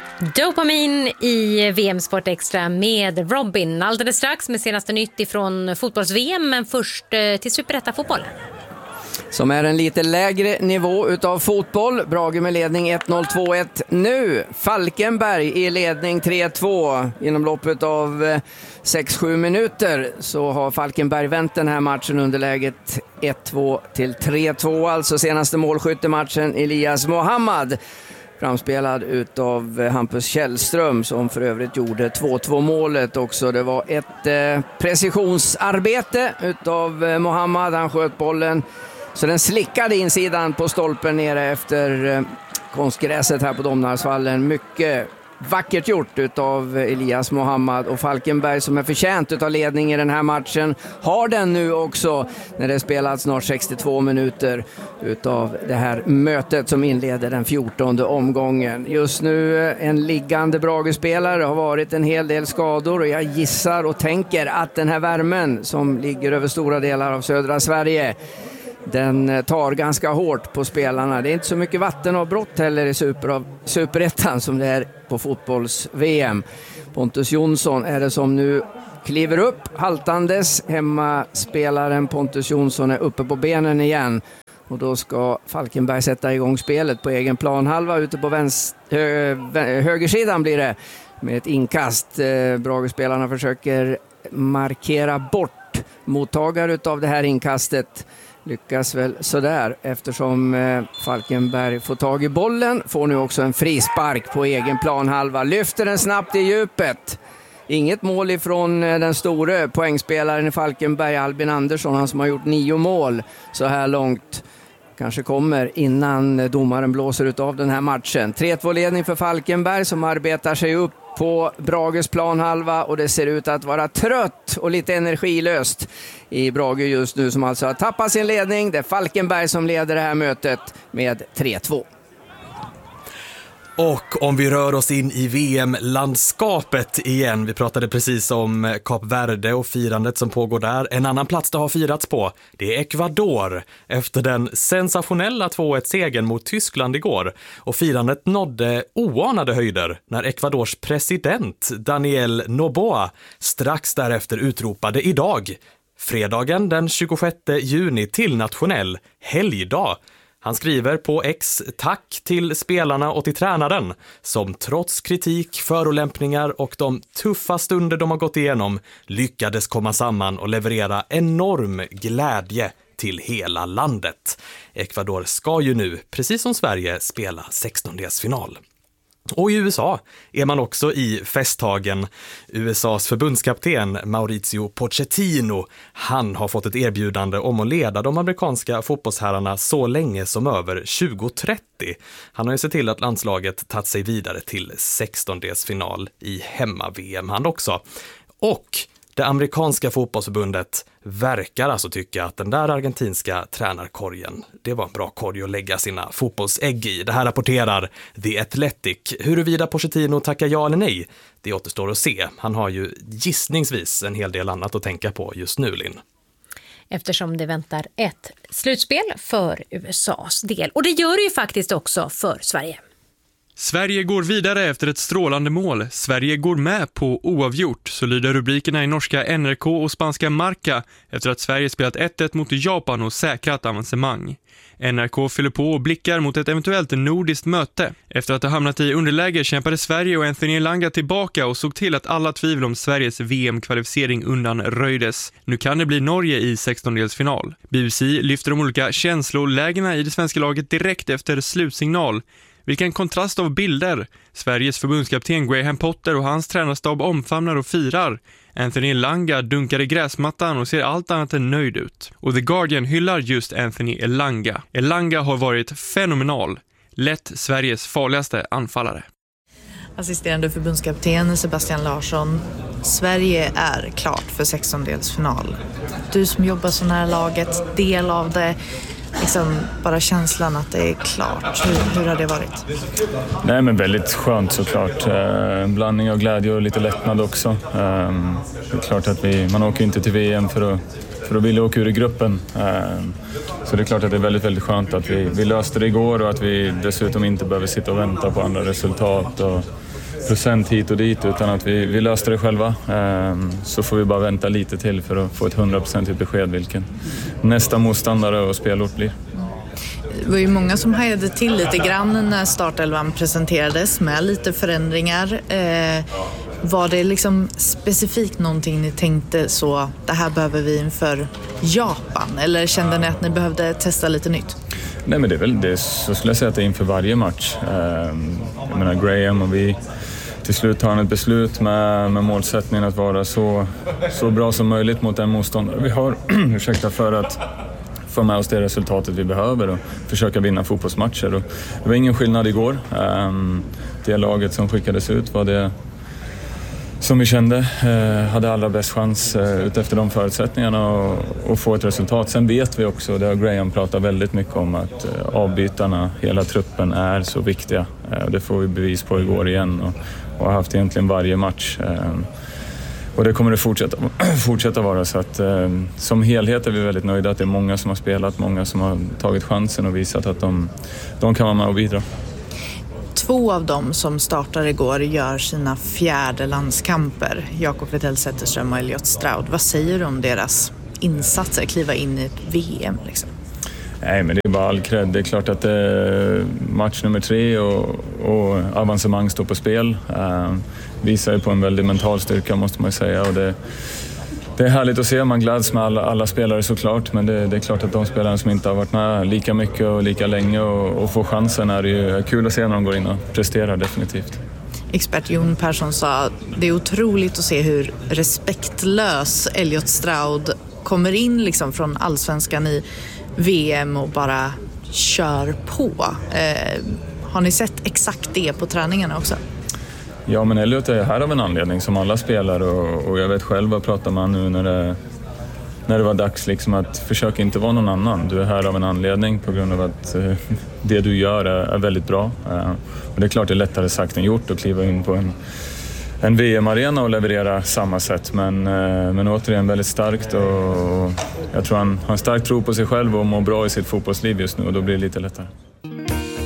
Dopamin i VM Sport Extra med Robin. Alldeles strax med senaste nytt ifrån fotbolls-VM, men först till Superetta-fotbollen. Som är en lite lägre nivå utav fotboll. Brage med ledning 1-0-2-1 nu. Falkenberg i ledning 3-2. Inom loppet av 6-7 minuter så har Falkenberg vänt den här matchen under läget 1-2 till 3-2. Alltså senaste målskyttematchen Elias Mohammad. Framspelad utav Hampus Källström som för övrigt gjorde 2-2 målet också. Det var ett precisionsarbete utav Mohammad. Han sköt bollen så den slickade insidan på stolpen nere efter konstgräset här på Domnarsvallen. Mycket vackert gjort utav Elias Mohammad, och Falkenberg som är förtjänt utav ledning i den här matchen har den nu också när det spelat snart 62 minuter utav det här mötet som inleder den 14:e omgången. Just nu en liggande Brage-spelare, har varit en hel del skador, och jag gissar och tänker att den här värmen som ligger över stora delar av södra Sverige, den tar ganska hårt på spelarna. Det är inte så mycket vattenavbrott heller i Superettan som det är på fotbolls-VM. Pontus Jonsson är det som nu kliver upp haltandes. Hemmaspelaren Pontus Jonsson är uppe på benen igen. Och då ska Falkenberg sätta igång spelet på egen planhalva. Ute på högersidan blir det med ett inkast. Brage-spelarna försöker markera bort mottagare av det här inkastet. Lyckas väl sådär, eftersom Falkenberg får tag i bollen. Får nu också en frispark på egen planhalva. Lyfter den snabbt i djupet. Inget mål ifrån den store poängspelaren i Falkenberg, Albin Andersson. Han som har gjort 9 mål så här långt. Kanske kommer innan domaren blåser ut av den här matchen. 3-2-ledning för Falkenberg som arbetar sig upp på Brages planhalva, och det ser ut att vara trött och lite energilöst i Brage just nu, som alltså har tappat sin ledning. Det är Falkenberg som leder det här mötet med 3-2. Och om vi rör oss in i VM-landskapet igen, vi pratade precis om Kap Verde och firandet som pågår där. En annan plats det har firats på, det är Ecuador efter den sensationella 2-1-segern mot Tyskland igår. Och firandet nådde oanade höjder när Ecuadors president Daniel Noboa strax därefter utropade idag, fredagen den 26 juni, till nationell helgdag. Han skriver på X: tack till spelarna och till tränaren som trots kritik, förolämpningar och de tuffa stunder de har gått igenom lyckades komma samman och leverera enorm glädje till hela landet. Ecuador ska ju nu, precis som Sverige, spela 16-delsfinal. Och i USA är man också i festtagen. USAs förbundskapten Mauricio Pochettino, han har fått ett erbjudande om att leda de amerikanska fotbollsherrarna så länge som över 2030. Han har ju sett till att landslaget tagit sig vidare till 16-delsfinal i hemma-VM han också. Och det amerikanska fotbollsförbundet verkar alltså tycka att den där argentinska tränarkorgen, det var en bra korg att lägga sina fotbollsägg i. Det här rapporterar The Athletic. Huruvida Pochettino tackar ja eller nej, det återstår att se. Han har ju gissningsvis en hel del annat att tänka på just nu, Linn. Eftersom det väntar ett slutspel för USAs del. Och det gör det ju faktiskt också för Sverige. Sverige går vidare efter ett strålande mål. Sverige går med på oavgjort, så lyder rubrikerna i norska NRK och spanska Marca efter att Sverige spelat 1-1 mot Japan och säkrat avancemang. NRK fyller på och blickar mot ett eventuellt nordiskt möte. Efter att ha hamnat i underläge kämpade Sverige och Anthony Elanga tillbaka och såg till att alla tvivel om Sveriges VM-kvalificering undanröjdes. Nu kan det bli Norge i 16-delsfinal. BBC lyfter de olika känslolägena i det svenska laget direkt efter slutsignal. Vilken kontrast av bilder. Sveriges förbundskapten Graham Potter och hans tränarstab omfamnar och firar. Anthony Elanga dunkar i gräsmattan och ser allt annat än nöjd ut. Och The Guardian hyllar just Anthony Elanga. Elanga har varit fenomenal. Lätt Sveriges farligaste anfallare. Assisterande förbundskapten Sebastian Larsson. Sverige är klart för 16-delsfinal. Du som jobbar så nära laget, del av det. Liksom bara känslan att det är klart. Hur har det varit? Nej, men väldigt skönt såklart. En blandning av glädje och lite lättnad också. Det är klart att man åker inte till VM för att vilja åka ur i gruppen. Så det är klart att det är väldigt, väldigt skönt att vi löste det igår och att vi dessutom inte behöver sitta och vänta på andra resultat. Och procent hit och dit, utan att vi löste det själva. Så får vi bara vänta lite till för att få ett 100% besked vilken nästa motståndare och spelort blir. Det var ju många som hajade till lite grann när startelvan presenterades med lite förändringar. Var det liksom specifikt någonting ni tänkte så, det här behöver vi inför Japan? Eller kände ni att ni behövde testa lite nytt? Nej, men det är väl det, så skulle jag säga att det är inför varje match. Jag menar Graham och vi till slut tar ett beslut med målsättningen att vara så bra som möjligt mot den motståndare vi har för att få med oss det resultatet vi behöver och försöka vinna fotbollsmatcher. Och det var ingen skillnad igår. Det laget som skickades ut var det som vi kände hade allra bäst chans utefter de förutsättningarna och få ett resultat. Sen vet vi också, det har Graham pratat väldigt mycket om, att avbytarna, hela truppen är så viktiga. Det får vi bevis på igår igen och har haft egentligen varje match. Och det kommer det fortsätta vara, så att som helhet är vi väldigt nöjda att det är många som har spelat, många som har tagit chansen och visat att de kan vara med och bidra. 2 av dem som startade igår gör sina 4:e landskamper. Jakob Widell Zetterström och Elliot Stroud. Vad säger du om deras insatser, kliva in i ett VM liksom? Nej, men det är bara all cred. Det är klart att match nummer 3 och avancemang står på spel. Visar ju på en väldig mental styrka, måste man ju säga. Och det är härligt att se, man gläds med alla spelare såklart, men det är klart att de spelarna som inte har varit med lika mycket och lika länge och får chansen är ju kul att se när de går in och presterar definitivt. Expert Jon Persson sa, det är otroligt att se hur respektlös Elliot Stroud kommer in liksom från allsvenskan i VM och bara kör på. Har ni sett exakt det på träningarna också? Ja, men Elliot är här av en anledning som alla spelar och jag vet själv vad pratar man nu när det var dags liksom att försöka inte vara någon annan. Du är här av en anledning på grund av att det du gör är väldigt bra. Och det är klart det är lättare sagt än gjort att kliva in på en VM-arena och leverera samma sätt. Men återigen väldigt starkt och jag tror han har en stark tro på sig själv och mår bra i sitt fotbollsliv just nu och då blir det lite lättare.